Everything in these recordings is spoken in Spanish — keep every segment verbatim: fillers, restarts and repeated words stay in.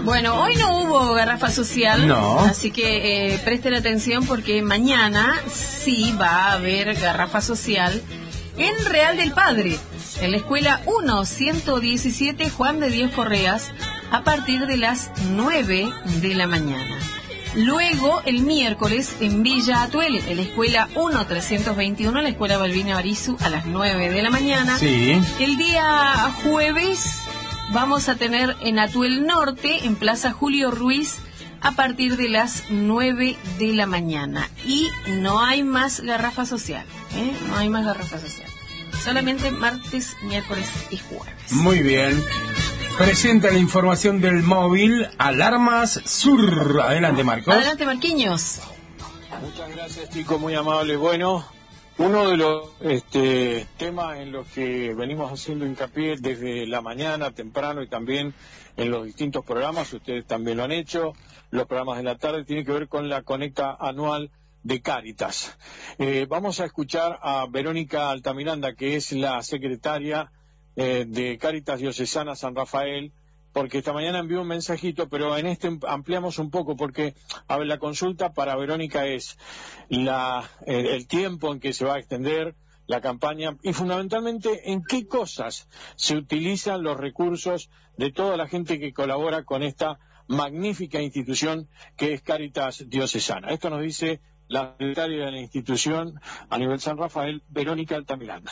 Bueno, hoy no hubo garrafa social, no. Así que eh, presten atención porque mañana sí va a haber garrafa social en Real del Padre, en la escuela uno ciento diecisiete Juan de Dios Correas, a partir de las nueve de la mañana. Luego, el miércoles, en Villa Atuel, en la escuela uno trescientos veintiuno, la escuela Balbina Barizu, a las nueve de la mañana. Sí. El día jueves vamos a tener en Atuel Norte, en Plaza Julio Ruiz, a partir de las nueve de la mañana. Y no hay más garrafa social, ¿eh? No hay más garrafa social. Solamente martes, miércoles y jueves. Muy bien. Presenta la información del móvil Alarmas Sur. Adelante, Marcos. Adelante, Marquiños. Muchas gracias, chicos, muy amables. Bueno, uno de los este, temas en los que venimos haciendo hincapié desde la mañana, temprano, y también en los distintos programas, ustedes también lo han hecho, los programas de la tarde, tiene que ver con la Conecta Anual de Cáritas. Eh, vamos a escuchar a Verónica Altamiranda, que es la secretaria Eh, de Cáritas Diocesana San Rafael, porque esta mañana envió un mensajito, pero en este ampliamos un poco, porque a ver, la consulta para Verónica es la, el, el tiempo en que se va a extender la campaña y fundamentalmente en qué cosas se utilizan los recursos de toda la gente que colabora con esta magnífica institución que es Cáritas Diocesana. Esto nos dice la secretaria de la institución a nivel San Rafael, Verónica Altamiranda.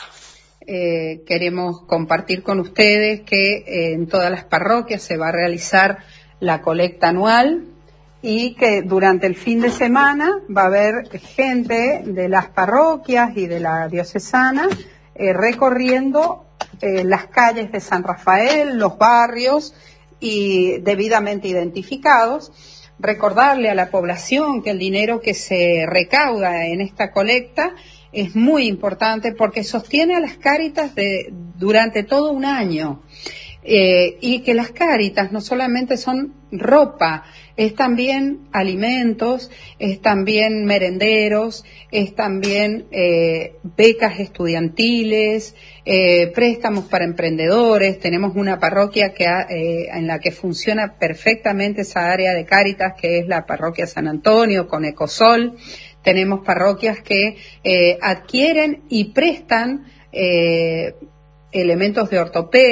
Eh, queremos compartir con ustedes que eh, en todas las parroquias se va a realizar la colecta anual y que durante el fin de semana va a haber gente de las parroquias y de la diocesana eh, recorriendo eh, las calles de San Rafael, los barrios y debidamente identificados. Recordarle a la población que el dinero que se recauda en esta colecta es muy importante porque sostiene a las Cáritas de, durante todo un año. Eh, y que las Cáritas no solamente son ropa, es también alimentos, es también merenderos, es también eh, becas estudiantiles, eh, préstamos para emprendedores. Tenemos una parroquia que ha, eh, en la que funciona perfectamente esa área de Cáritas, que es la parroquia San Antonio con Ecosol. Tenemos parroquias que eh, adquieren y prestan eh, elementos de ortopedia,